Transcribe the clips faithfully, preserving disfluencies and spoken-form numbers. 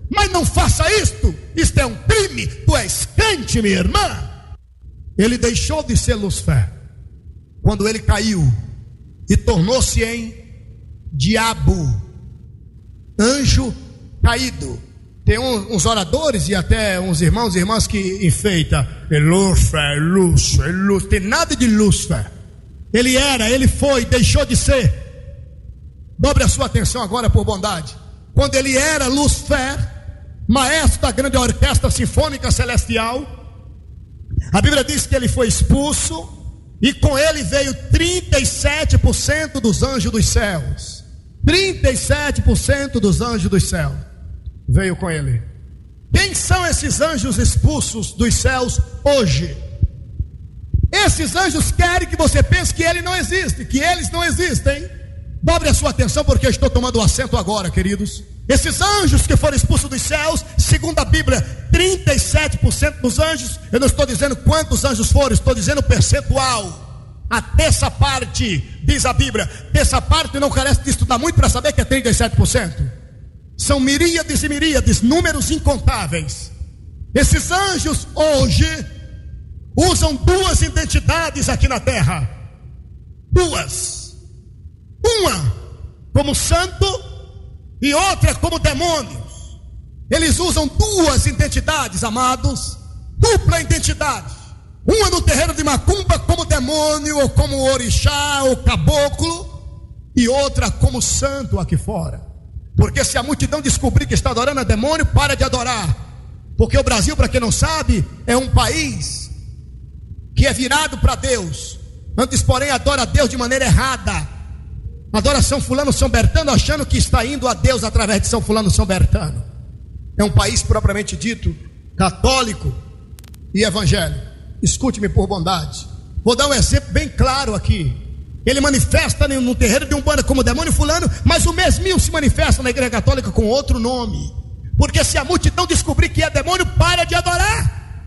Mas não faça isto, isto é um crime, tu és crente, minha irmã. Ele deixou de ser Lúcifer quando ele caiu e tornou-se em diabo, anjo caído. Tem um, uns oradores e até uns irmãos e irmãs que enfeitam, é Lúcifer, é Lúcifer, é Lúcifer, tem nada de Lúcifer. Ele era, ele foi, deixou de ser. Dobre a sua atenção agora por bondade. Quando ele era Lúcifer, maestro da grande orquestra sinfônica celestial, a Bíblia diz que ele foi expulso, e com ele veio trinta e sete por cento dos anjos dos céus. trinta e sete por cento dos anjos dos céus veio com ele. Quem são esses anjos expulsos dos céus hoje? Esses anjos querem que você pense que ele não existe, que eles não existem. Dobre a sua atenção, porque eu estou tomando assento agora, queridos. Esses anjos que foram expulsos dos céus, segundo a Bíblia, trinta e sete por cento dos anjos. Eu não estou dizendo quantos anjos foram, estou dizendo o percentual. A terça parte, diz a Bíblia. Terça parte não carece de estudar muito para saber que é trinta e sete por cento. São miríades e miríades, números incontáveis. Esses anjos hoje usam duas identidades aqui na terra. Duas. Uma como santo e outra como demônios. Eles usam duas identidades, amados. Dupla identidade. Uma no terreiro de macumba como demônio, ou como orixá, ou caboclo, e outra como santo aqui fora. Porque se a multidão descobrir que está adorando a demônio, para de adorar. Porque o Brasil, para quem não sabe, é um país que é virado para Deus. Antes, porém, adora a Deus de maneira errada. Adora São Fulano, São Bertano, achando que está indo a Deus através de São Fulano, São Bertano. É um país propriamente dito católico e evangélico. Escute-me por bondade. Vou dar um exemplo bem claro aqui. Ele manifesta no terreiro de Umbanda como demônio fulano, mas o mesminho se manifesta na igreja católica com outro nome. Porque se a multidão descobrir que é demônio, para de adorar.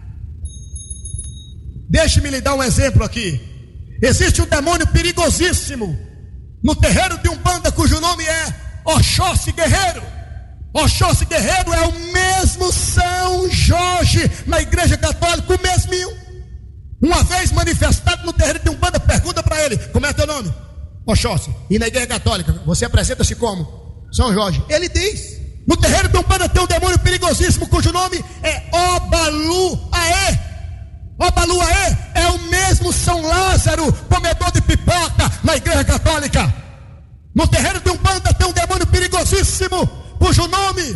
Deixe-me lhe dar um exemplo aqui. Existe um demônio perigosíssimo no terreiro de Umbanda, cujo nome é Oxóssi Guerreiro. Oxóssi Guerreiro é o mesmo São Jorge na igreja católica, o mesminho. Uma vez manifestado no terreiro de Umbanda, pergunta para ele: como é teu nome? Oxóssi. E na igreja católica, você apresenta-se como? São Jorge. Ele diz: no terreiro de Umbanda tem um demônio perigosíssimo, cujo nome é Obaluaê. Obaluaê é o mesmo São Lázaro, comedor de pipoca na igreja católica. No terreiro de Umbanda tem um demônio perigosíssimo, cujo nome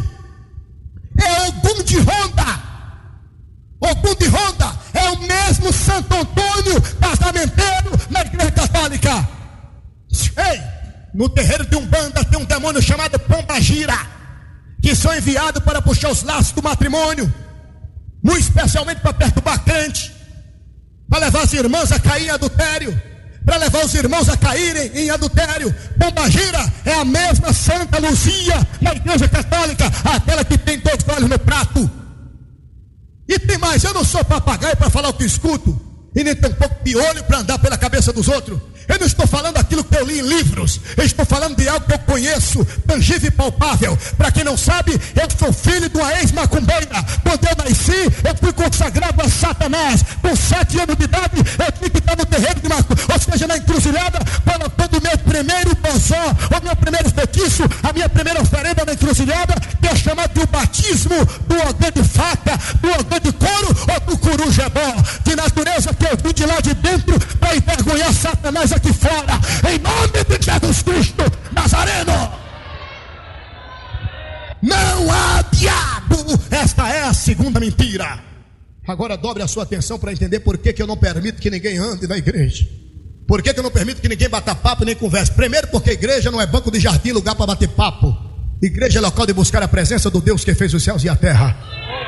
é Ogum de Ronda. Ogum de Ronda é o mesmo Santo Antônio casamenteiro na igreja católica. Ei, no terreiro de Umbanda tem um demônio chamado Pombagira, que são enviados para puxar os laços do matrimônio, muito especialmente para perturbar crente, para levar as irmãs a cair em adultério, para levar os irmãos a caírem em adultério. Pombagira é a mesma Santa Luzia na igreja católica, aquela que tem dois olhos no prato. E tem mais, eu não sou papagaio para falar o que escuto, e nem tampouco piolho para andar pela cabeça dos outros. Eu não estou falando aquilo que eu li em livros, eu estou falando de algo que eu conheço, tangível e palpável. Para quem não sabe, eu sou filho de uma ex-macumbeira. Quando eu nasci, eu fui consagrado a Satanás. Com sete anos de idade, eu tive que estar no terreiro de macumba, ou seja, na encruzilhada, colocando o meu primeiro bozó, o meu primeiro feitiço, a minha primeira oferenda na encruzilhada, que é chamado de o batismo do ogã de faca, do ogã de couro ou do corujebó, de natureza que eu vim de lá de dentro para envergonhar Satanás aqui fora, em nome de Jesus Cristo Nazareno. Não há diabo. Esta é a segunda mentira. Agora dobre a sua atenção para entender por que, que eu não permito que ninguém ande na igreja. Por que, que eu não permito que ninguém bata papo nem converse? Primeiro, porque a igreja não é banco de jardim, lugar para bater papo. Igreja é local de buscar a presença do Deus que fez os céus e a terra.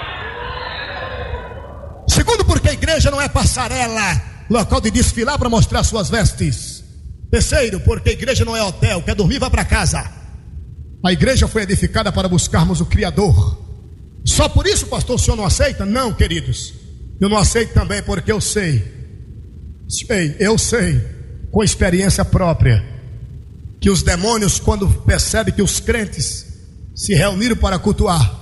Segundo, porque a igreja não é passarela, local de desfilar para mostrar suas vestes. Terceiro, porque a igreja não é hotel, quer dormir, vá para casa. A igreja foi edificada para buscarmos o Criador. Só por isso, pastor, o senhor não aceita? Não, queridos, eu não aceito também, porque eu sei, sei, eu sei, com experiência própria, que os demônios, quando percebem que os crentes se reuniram para cultuar,